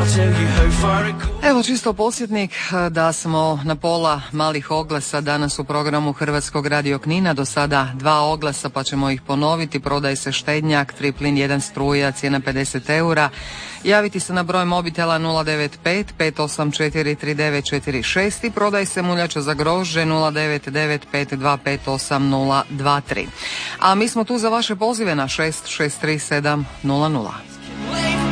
Evo čisto podsjetnik da smo na pola malih oglasa danas u programu Hrvatskog radio Knina, do sada 2 oglasa pa ćemo ih ponoviti. Prodaje se štednjak, 3 plin 1 struja, cijena 50 eura. Javiti se na broj mobitela 095 584 3946 i prodaje se muljača za grožđe 099 525 8023. A mi smo tu za vaše pozive na 663700.